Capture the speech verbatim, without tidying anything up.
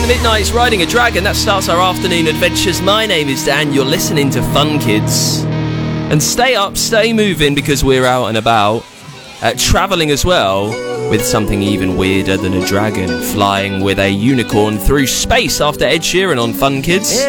in the Midnights riding a dragon. That starts our afternoon adventures. My name is Dan. You're listening to Fun Kids. And stay up, stay moving, because we're out and about, uh, travelling as well, with something even weirder than a dragon, flying with a unicorn through space after Ed Sheeran on Fun Kids.